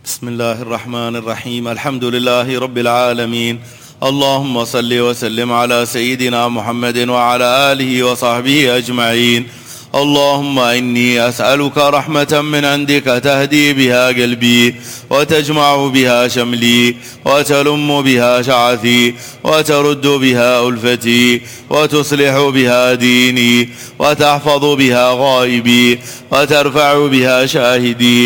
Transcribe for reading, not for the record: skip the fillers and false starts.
بسم الله الرحمن الرحيم. الحمد لله رب العالمين. اللهم صل وسلم على سيدنا محمد وعلى آله وصحبه أجمعين. اللهم إني أسألك رحمة من عندك تهدي بها قلبي وتجمع بها شملي وتلم بها شعثي وترد بها ألفتي وتصلح بها ديني وتحفظ بها غائبي وترفع بها شاهدي